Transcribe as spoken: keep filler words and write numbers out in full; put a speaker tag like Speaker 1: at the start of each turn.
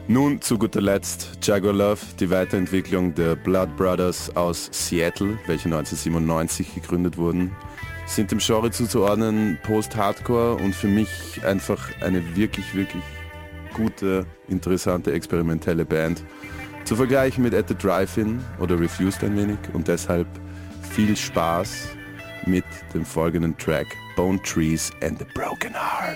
Speaker 1: Nun zu guter Letzt Jaguar Love, die Weiterentwicklung der Blood Brothers aus Seattle, welche neunzehnhundertsiebenundneunzig gegründet wurden, sind dem Genre zuzuordnen Post-Hardcore und für mich einfach eine wirklich, wirklich gute, interessante, experimentelle Band. Zu vergleichen mit At the Drive-In oder Refused ein wenig und deshalb viel Spaß mit dem folgenden Track Bone Trees and the Broken Heart.